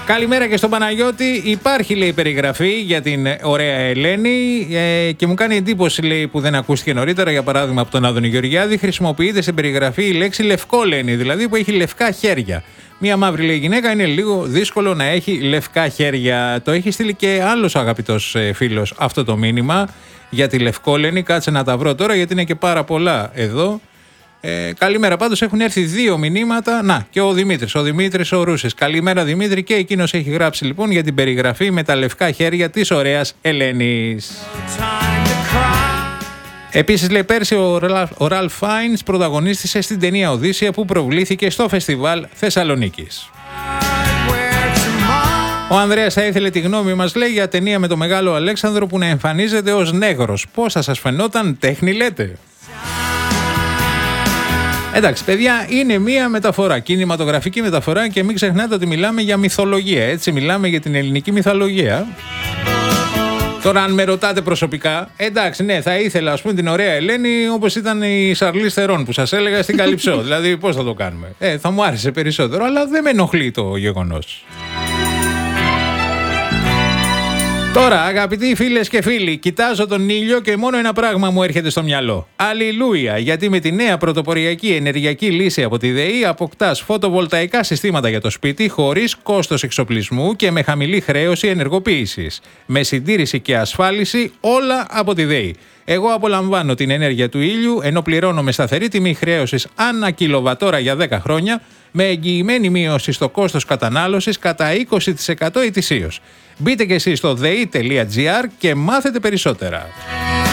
Καλημέρα και στον Παναγιώτη. Υπάρχει, λέει, περιγραφή για την ωραία Ελένη και μου κάνει εντύπωση, λέει, που δεν ακούστηκε νωρίτερα. Για παράδειγμα, από τον Άδωνη Γεωργιάδη, χρησιμοποιείται σε περιγραφή η λέξη λευκόλενη, δηλαδή που έχει λευκά χέρια. Μία μαύρη, λέει, γυναίκα είναι λίγο δύσκολο να έχει λευκά χέρια. Το έχει στείλει και άλλος αγαπητός φίλος αυτό το μήνυμα για τη λευκόλενη. Κάτσε να τα βρω τώρα, γιατί είναι και πάρα πολλά εδώ. Καλημέρα, πάντως έχουν έρθει 2 μηνύματα. Να, και ο Δημήτρης ο Ρούσης. Καλημέρα, Δημήτρη, και εκείνος έχει γράψει λοιπόν για την περιγραφή με τα λευκά χέρια της ωραίας Ελένης. Επίσης, λέει, πέρσι ο Ραλφ Φάινς πρωταγωνίστησε στην ταινία Οδύσσεια που προβλήθηκε στο φεστιβάλ Θεσσαλονίκης. Ο Ανδρέας θα ήθελε τη γνώμη μας, λέει, για ταινία με το Μεγάλο Αλέξανδρο που να εμφανίζεται ως νέγρος. Πώς θα σας φαινόταν, τέχνη λέτε? Εντάξει, παιδιά, είναι μία μεταφορά, κινηματογραφική μεταφορά, και μην ξεχνάτε ότι μιλάμε για μυθολογία, έτσι, μιλάμε για την ελληνική μυθολογία. Τώρα, αν με ρωτάτε προσωπικά, εντάξει, ναι, θα ήθελα, ας πούμε, την ωραία Ελένη όπως ήταν η Σαρλίς Θερών που σας έλεγα στην Καλυψό. Δηλαδή, πώς θα το κάνουμε? Θα μου άρεσε περισσότερο, αλλά δεν με ενοχλεί το γεγονός. Τώρα, αγαπητοί φίλες και φίλοι, κοιτάζω τον ήλιο και μόνο ένα πράγμα μου έρχεται στο μυαλό. Αλληλούια, γιατί με τη νέα πρωτοποριακή ενεργειακή λύση από τη ΔΕΗ αποκτάς φωτοβολταϊκά συστήματα για το σπίτι χωρίς κόστος εξοπλισμού και με χαμηλή χρέωση ενεργοποίησης. Με συντήρηση και ασφάλιση, όλα από τη ΔΕΗ. Εγώ απολαμβάνω την ενέργεια του ήλιου, ενώ πληρώνω με σταθερή τιμή χρέωσης ανά κιλοβατόρα για 10 χρόνια, με εγγυημένη μείωση στο κόστος κατανάλωσης κατά 20% ετησίως. Μπείτε και εσείς στο dei.gr και μάθετε περισσότερα.